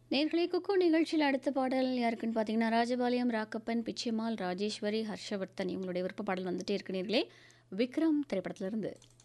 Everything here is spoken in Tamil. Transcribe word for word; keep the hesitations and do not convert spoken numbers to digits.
நேர்களே குக்கு நிகழ்ச்சியில் அடுத்த பாடல் யாருக்குன்னு பார்த்தீங்கன்னா ராஜபாளையம் ராக்கப்பன் பிச்சைமால் ராஜேஸ்வரி ஹர்ஷவர்த்தன் இவங்களுடைய விருப்ப பாடல் வந்துட்டே இருக்கு நேர்களே விக்ரம் திரைப்படத்திலிருந்து